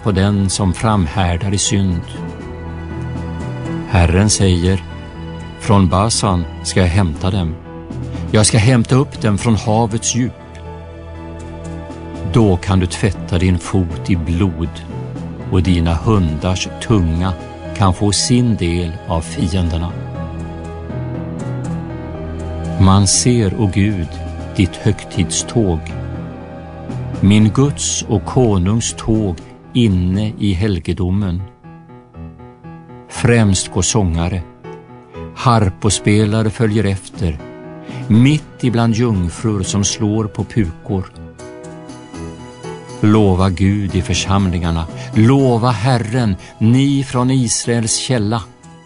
på den som framhärdar i synd. Herren säger, från Basan ska jag hämta dem. Jag ska hämta upp dem från havets djup. Då kan du tvätta din fot i blod och dina hundars tunga kan få sin del av fienderna. Man ser, o Gud, ditt högtidståg, min Guds och konungs tåg inne i helgedomen. Främst går sångare, harpospelare följer efter, mitt ibland jungfrur som slår på pukor. Lova Gud i församlingarna, lova Herren, ni från Israels källa.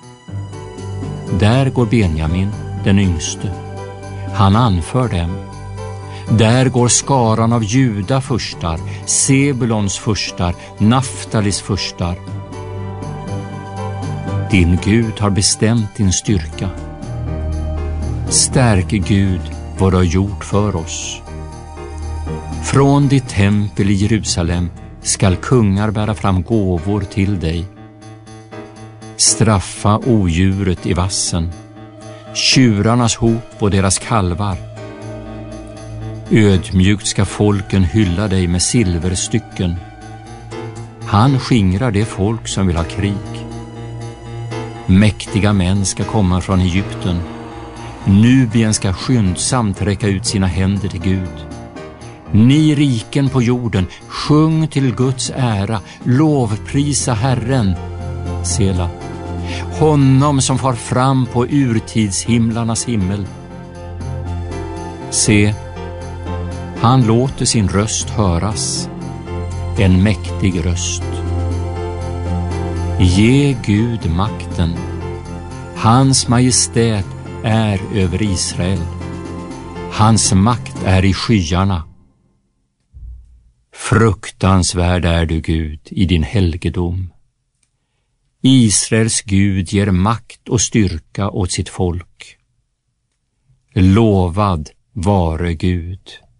Där går Benjamin, den yngste. Han anför dem. Där går skaran av Juda furstar, Sebulons furstar, Naftalis furstar. Din Gud har bestämt din styrka. Stärk Gud vad du har gjort för oss. Från ditt tempel i Jerusalem skall kungar bära fram gåvor till dig. Straffa odjuret i vassen, tjurarnas hop och deras kalvar. Ödmjukt ska folken hylla dig med silverstycken. Han skingrar det folk som vill ha krig. Mäktiga män ska komma från Egypten. Nubien ska skyndsamt räcka ut sina händer till Gud. Ni riken på jorden, sjung till Guds ära, lovprisa Herren, Sela. Honom som far fram på urtidshimlarnas himmel. Se, han låter sin röst höras, en mäktig röst. Ge Gud makten, hans majestät är över Israel. Hans makt är i skyarna. Fruktansvärd är du, Gud, i din helgedom. Israels Gud ger makt och styrka åt sitt folk. Lovad vare Gud.